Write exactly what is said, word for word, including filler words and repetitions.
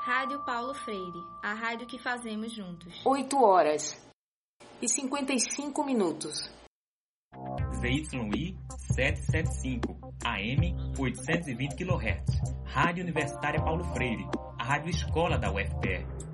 Rádio Paulo Freire, a rádio que fazemos juntos. oito horas e cinquenta e cinco minutos. Z Y I setecentos e setenta e cinco, A M oitocentos e vinte quilohertz. Rádio Universitária Paulo Freire, a rádio escola da U F P E.